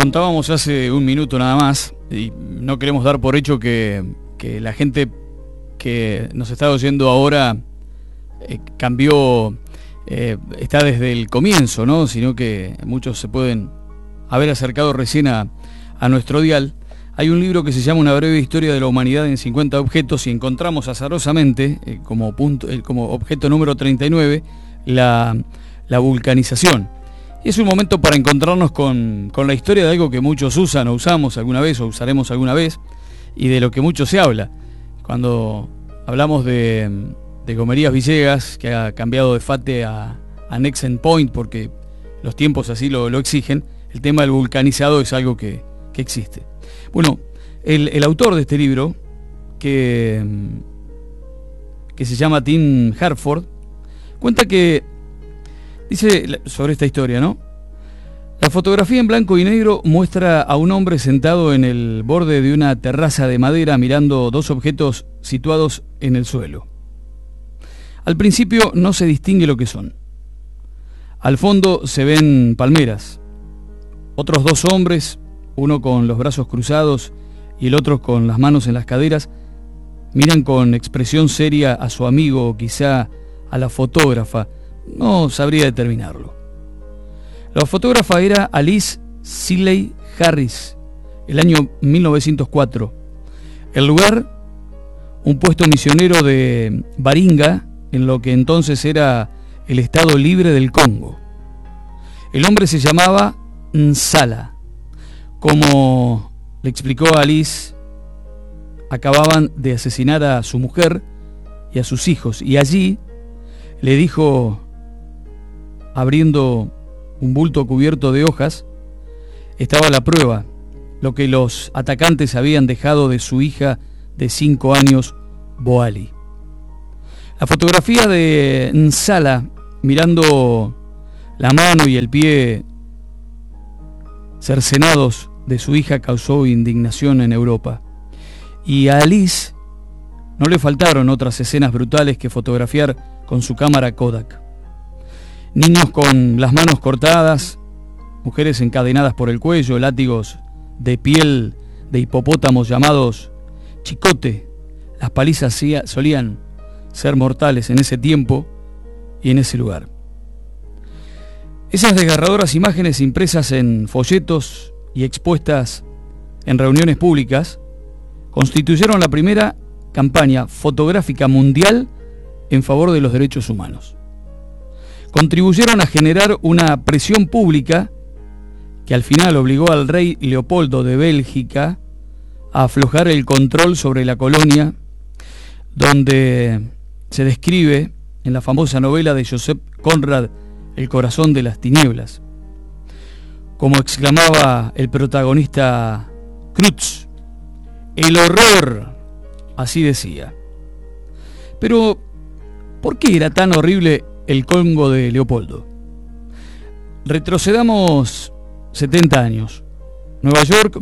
contábamos hace un minuto nada más, y no queremos dar por hecho que la gente que nos está oyendo ahora cambió, está desde el comienzo, ¿no? Sino que muchos se pueden haber acercado recién a nuestro dial. Hay un libro que se llama Una breve historia de la humanidad en 50 objetos, y encontramos azarosamente como objeto número 39 la vulcanización. Y es un momento para encontrarnos con la historia de algo que muchos usan o usamos alguna vez o usaremos alguna vez, y de lo que mucho se habla. Cuando hablamos de Gomerías Villegas, que ha cambiado de FATE a Nexen Point porque los tiempos así lo exigen, el tema del vulcanizado es algo que existe. Bueno, el autor de este libro, que se llama Tim Harford, cuenta que dice sobre esta historia, ¿no? La fotografía en blanco y negro muestra a un hombre sentado en el borde de una terraza de madera mirando dos objetos situados en el suelo. Al principio no se distingue lo que son. Al fondo se ven palmeras. Otros dos hombres, uno con los brazos cruzados y el otro con las manos en las caderas, miran con expresión seria a su amigo o quizá a la fotógrafa. No sabría determinarlo. La fotógrafa era Alice Seeley Harris, el año 1904. El lugar, un puesto misionero de Baringa, en lo que entonces era el Estado Libre del Congo. El hombre se llamaba Nsala. Como le explicó a Alice, acababan de asesinar a su mujer y a sus hijos, y allí le dijo, abriendo un bulto cubierto de hojas, estaba la prueba, lo que los atacantes habían dejado de su hija de 5 años, Boali. La fotografía de Nsala mirando la mano y el pie cercenados de su hija causó indignación en Europa, y a Alice no le faltaron otras escenas brutales que fotografiar con su cámara Kodak. Niños con las manos cortadas, mujeres encadenadas por el cuello, látigos de piel de hipopótamos llamados chicote. Las palizas solían ser mortales en ese tiempo y en ese lugar. Esas desgarradoras imágenes impresas en folletos y expuestas en reuniones públicas constituyeron la primera campaña fotográfica mundial en favor de los derechos humanos. Contribuyeron a generar una presión pública que al final obligó al rey Leopoldo de Bélgica a aflojar el control sobre la colonia, donde se describe en la famosa novela de Joseph Conrad, El corazón de las tinieblas. Como exclamaba el protagonista Cruz, el horror, así decía. Pero, ¿por qué era tan horrible el Congo de Leopoldo? Retrocedamos 70 años. Nueva York,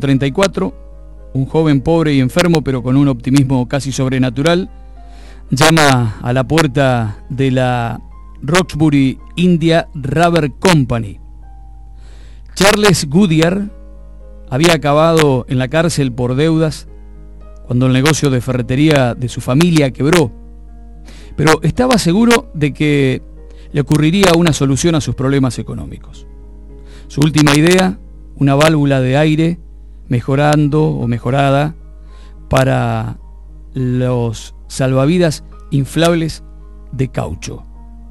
1934. Un joven pobre y enfermo, pero con un optimismo casi sobrenatural, llama a la puerta de la Roxbury India Rubber Company. Charles Goodyear había acabado en la cárcel por deudas cuando el negocio de ferretería de su familia quebró, pero estaba seguro de que le ocurriría una solución a sus problemas económicos. Su última idea, una válvula de aire mejorada para los salvavidas inflables de caucho.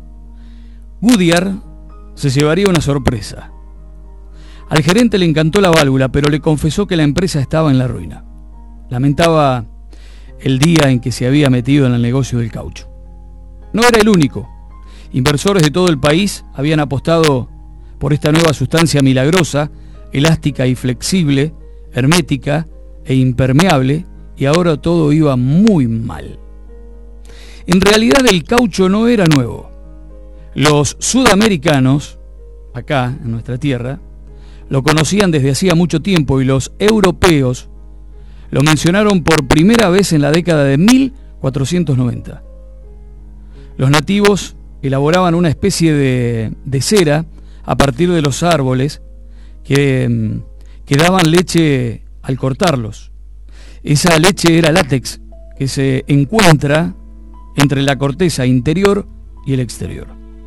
Goodyear se llevaría una sorpresa. Al gerente le encantó la válvula, pero le confesó que la empresa estaba en la ruina. Lamentaba el día en que se había metido en el negocio del caucho. No era el único. Inversores de todo el país habían apostado por esta nueva sustancia milagrosa, elástica y flexible, hermética e impermeable, y ahora todo iba muy mal. En realidad el caucho no era nuevo. Los sudamericanos, acá en nuestra tierra, lo conocían desde hacía mucho tiempo, y los europeos lo mencionaron por primera vez en la década de 1490. Los nativos elaboraban una especie de cera a partir de los árboles que que daban leche al cortarlos. Esa leche era látex, que se encuentra entre la corteza interior y el exterior.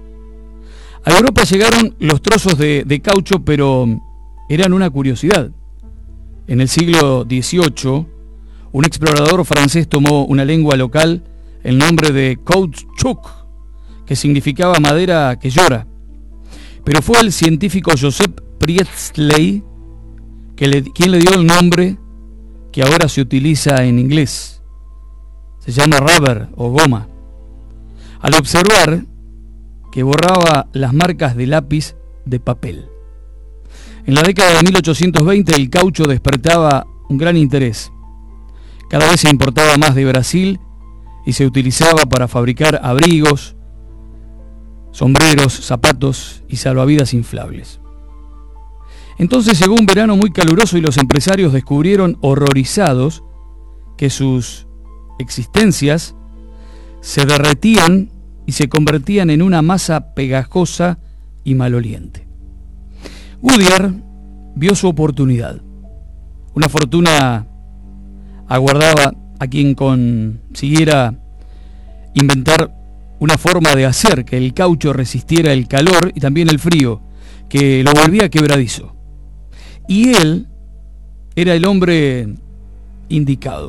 A Europa llegaron los trozos de caucho, pero eran una curiosidad. En el siglo XVIII, un explorador francés tomó una lengua local, el nombre de caoutchouc, que significaba madera que llora. Pero fue el científico Joseph Priestley quien le dio el nombre que ahora se utiliza en inglés. Se llama rubber o goma. Al observar que borraba las marcas de lápiz de papel. En la década de 1820 el caucho despertaba un gran interés. Cada vez se importaba más de Brasil y se utilizaba para fabricar abrigos, sombreros, zapatos y salvavidas inflables. Entonces llegó un verano muy caluroso y los empresarios descubrieron, horrorizados, que sus existencias se derretían y se convertían en una masa pegajosa y maloliente. Goodyear vio su oportunidad. Una fortuna aguardaba a quien consiguiera inventar una forma de hacer que el caucho resistiera el calor y también el frío, que lo volvía quebradizo. Y él era el hombre indicado.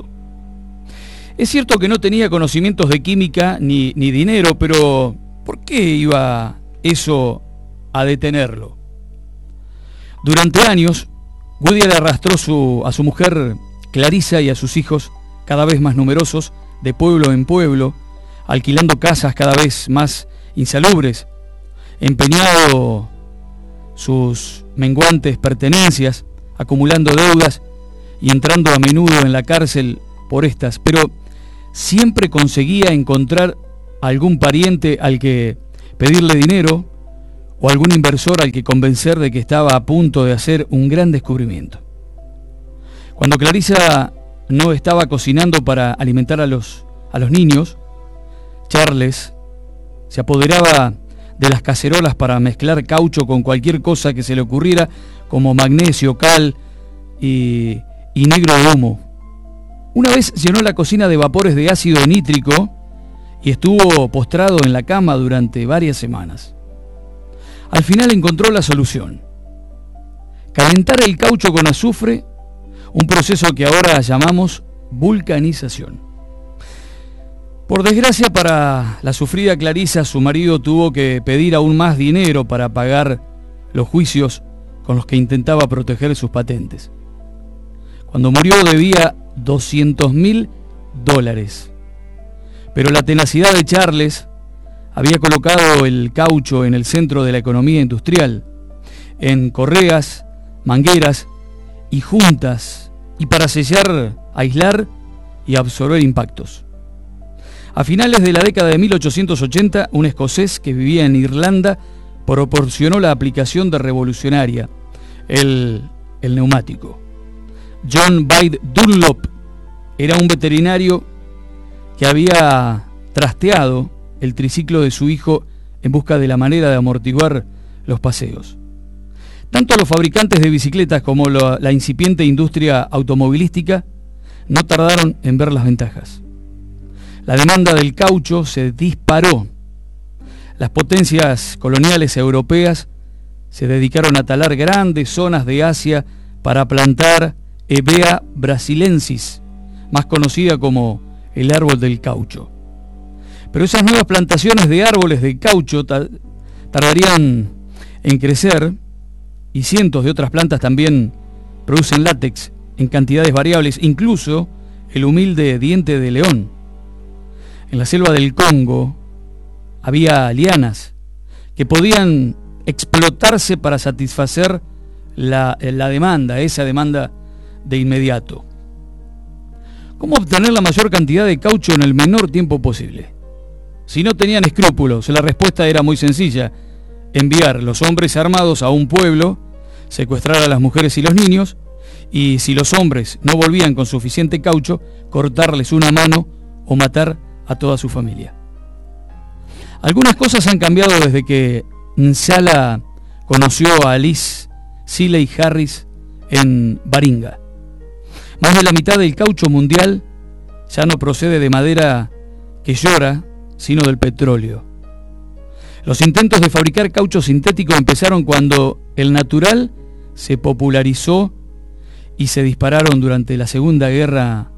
Es cierto que no tenía conocimientos de química ni dinero, pero ¿por qué iba eso a detenerlo? Durante años, Goodyear arrastró a su mujer Clarissa y a sus hijos, cada vez más numerosos, de pueblo en pueblo, alquilando casas cada vez más insalubres, empeñado sus menguantes pertenencias, acumulando deudas y entrando a menudo en la cárcel por estas, pero siempre conseguía encontrar algún pariente al que pedirle dinero o algún inversor al que convencer de que estaba a punto de hacer un gran descubrimiento. Cuando Clarissa no estaba cocinando para alimentar a los niños, Charles se apoderaba de las cacerolas para mezclar caucho con cualquier cosa que se le ocurriera, como magnesio, cal y negro de humo. Una vez llenó la cocina de vapores de ácido nítrico y estuvo postrado en la cama durante varias semanas. Al final encontró la solución: calentar el caucho con azufre, un proceso que ahora llamamos vulcanización. Por desgracia para la sufrida Clarissa, su marido tuvo que pedir aún más dinero para pagar los juicios con los que intentaba proteger sus patentes. Cuando murió debía $200.000, pero la tenacidad de Charles había colocado el caucho en el centro de la economía industrial, en correas, mangueras y juntas, y para sellar, aislar y absorber impactos. A finales de la década de 1880, un escocés que vivía en Irlanda proporcionó la aplicación de revolucionaria, el neumático. John Byde Dunlop era un veterinario que había trasteado el triciclo de su hijo en busca de la manera de amortiguar los paseos. Tanto los fabricantes de bicicletas como la incipiente industria automovilística no tardaron en ver las ventajas. La demanda del caucho se disparó. Las potencias coloniales europeas se dedicaron a talar grandes zonas de Asia para plantar Hevea brasilensis, más conocida como el árbol del caucho. Pero esas nuevas plantaciones de árboles de caucho tardarían en crecer, y cientos de otras plantas también producen látex en cantidades variables, incluso el humilde diente de león. En la selva del Congo había lianas que podían explotarse para satisfacer esa demanda de inmediato. ¿Cómo obtener la mayor cantidad de caucho en el menor tiempo posible? Si no tenían escrúpulos, la respuesta era muy sencilla: enviar los hombres armados a un pueblo, secuestrar a las mujeres y los niños, y si los hombres no volvían con suficiente caucho, cortarles una mano o matar a toda su familia. Algunas cosas han cambiado desde que Nsala conoció a Alice Seeley Harris en Baringa. Más de la mitad del caucho mundial ya no procede de madera que llora, sino del petróleo. Los intentos de fabricar caucho sintético empezaron cuando el natural se popularizó y se dispararon durante la Segunda Guerra